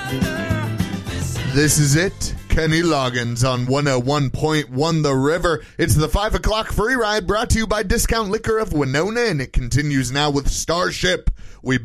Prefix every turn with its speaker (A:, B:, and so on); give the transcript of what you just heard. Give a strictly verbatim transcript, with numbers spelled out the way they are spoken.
A: This is it. Kenny Loggins on one oh one point one The River. It's the five o'clock free ride brought to you by Discount Liquor of Winona, and it continues now with Starship. We